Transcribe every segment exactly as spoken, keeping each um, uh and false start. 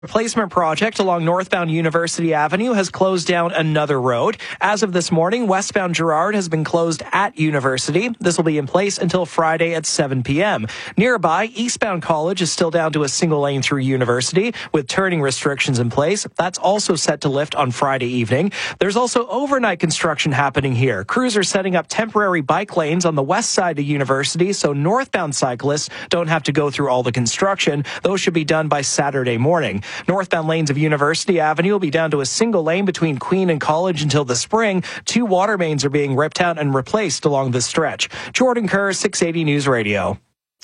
Replacement project along northbound University Avenue has closed down another road. As of this morning, westbound Girard has been closed at University. This will be in place until Friday at seven p.m. Nearby, eastbound College is still down to a single lane through University with turning restrictions in place. That's also set to lift on Friday evening. There's also overnight construction happening here. Crews are setting up temporary bike lanes on the west side of University so northbound cyclists don't have to go through all the construction. Those should be done by Saturday morning. Northbound lanes of University Avenue will be down to a single lane between Queen and College until the spring. Two water mains are being ripped out and replaced along this stretch. Jordan Kerr, six eighty News Radio.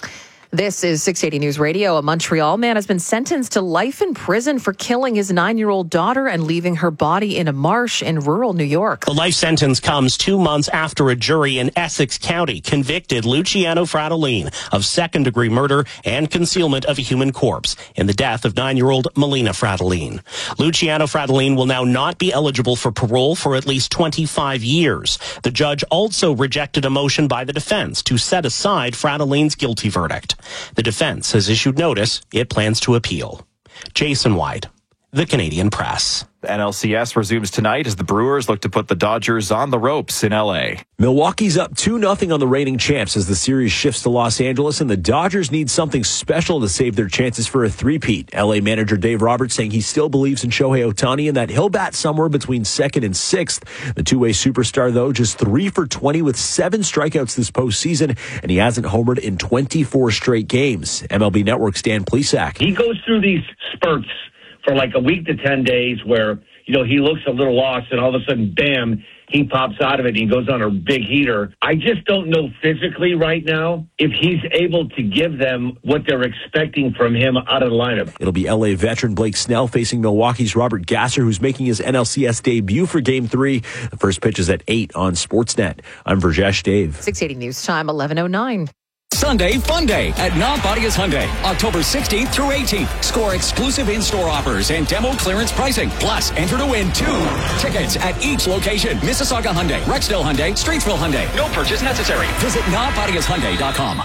This is six eighty News Radio. A Montreal man has been sentenced to life in prison for killing his nine-year-old daughter and leaving her body in a marsh in rural New York. The life sentence comes two months after a jury in Essex County convicted Luciano Fratellin of second-degree murder and concealment of a human corpse in the death of nine-year-old Melina Fratellin. Luciano Fratellin will now not be eligible for parole for at least twenty-five years. The judge also rejected a motion by the defense to set aside Fratellin's guilty verdict. The defense has issued notice it plans to appeal. Jason White, The Canadian Press. The N L C S resumes tonight as the Brewers look to put the Dodgers on the ropes in L A. Milwaukee's up two nothing on the reigning champs as the series shifts to Los Angeles, and the Dodgers need something special to save their chances for a three-peat. L A manager Dave Roberts saying he still believes in Shohei Ohtani and that he'll bat somewhere between second and sixth. The two-way superstar, though, just three for twenty with seven strikeouts this postseason, and he hasn't homered in twenty-four straight games. M L B Network's Dan Plesac. He goes through these spurts for like a week to ten days where, you know, he looks a little lost and all of a sudden, bam, he pops out of it and he goes on a big heater. I just don't know physically right now if he's able to give them what they're expecting from him out of the lineup. It'll be L A veteran Blake Snell facing Milwaukee's Robert Gasser, who's making his N L C S debut for Game three. The first pitch is at eight on Sportsnet. I'm Verjesh Dave. six eighty News Time, eleven oh nine. Sunday Fun Day at Non-Bodias Hyundai, October sixteenth through eighteenth. Score exclusive in-store offers and demo clearance pricing. Plus, enter to win two tickets at each location. Mississauga Hyundai, Rexdale Hyundai, Streetsville Hyundai. No purchase necessary. Visit non bodias hyundai dot com.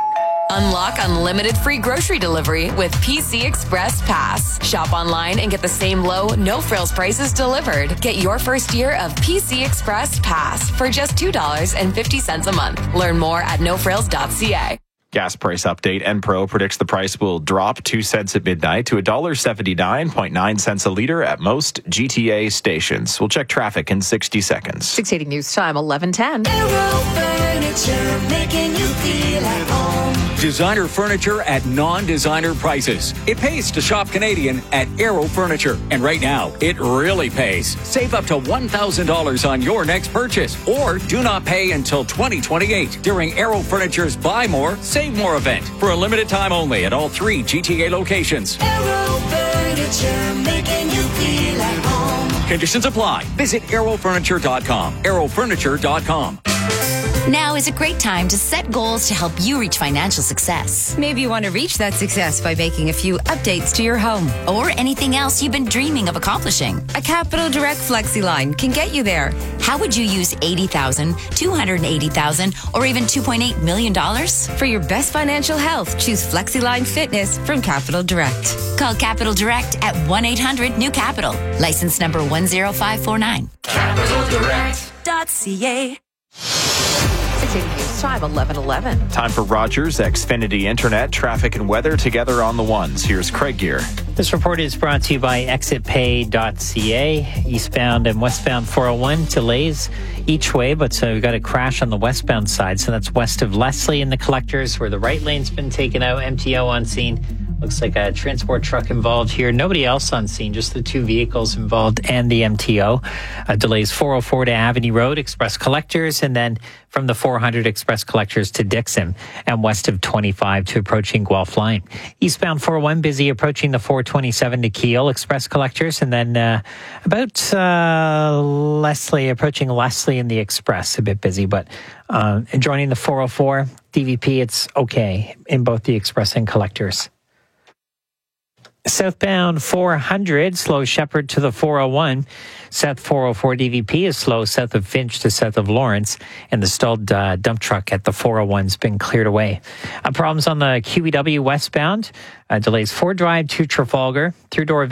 Unlock unlimited free grocery delivery with P C Express Pass. Shop online and get the same low, no-frills prices delivered. Get your first year of P C Express Pass for just two dollars and fifty cents a month. Learn more at no frills dot c a. Gas price update. Enpro predicts the price will drop two cents at midnight to one dollar seventy-nine point nine cents a liter at most G T A stations. We'll check traffic in sixty seconds. six eighty News Time, eleven ten. Aero Furniture, making you feel at home. Designer furniture at non-designer prices. It pays to shop Canadian at Aero Furniture. And right now, it really pays. Save up to one thousand dollars on your next purchase. Or do not pay until twenty twenty-eight during Aero Furniture's Buy More, Save More event. For a limited time only at all three G T A locations. Aero Furniture, making you feel at home. Conditions apply. Visit aero furniture dot com. aero furniture dot com. Now is a great time to set goals to help you reach financial success. Maybe you want to reach that success by making a few updates to your home. Or anything else you've been dreaming of accomplishing. A Capital Direct Flexi line can get you there. How would you use eighty thousand dollars, two hundred eighty thousand dollars, or even two point eight million dollars? For your best financial health, choose FlexiLine Fitness from Capital Direct. Call Capital Direct at one eight hundred new capital. License number one zero five four nine. capital direct dot c a. six eighty News Time, eleven eleven. Time for Rogers Xfinity Internet, traffic and weather together on the ones. Here's Craig Gear. This report is brought to you by exit pay dot c a. Eastbound and westbound four oh one delays each way, but so we've got a crash on the westbound side. So that's west of Leslie and the collectors where the right lane's been taken out. M T O on scene. Looks like a transport truck involved here. Nobody else on scene, just the two vehicles involved and the M T O. Uh, delays four oh four to Avenue Road, Express Collectors, and then from the four hundred Express Collectors to Dixon, and west of twenty-five to approaching Guelph Line. Eastbound four oh one busy approaching the four twenty-seven to Kiel Express Collectors, and then uh, about uh, Leslie, approaching Leslie in the Express, a bit busy, but uh, joining the four oh four, D V P, it's okay in both the Express and Collectors. Southbound four hundred, slow Shepherd to the four oh one. South four oh four D V P is slow south of Finch to south of Lawrence. And the stalled uh, dump truck at the four oh one's been cleared away. Uh, problems on the Q E W westbound. Uh, delays Ford Drive to Trafalgar. Through door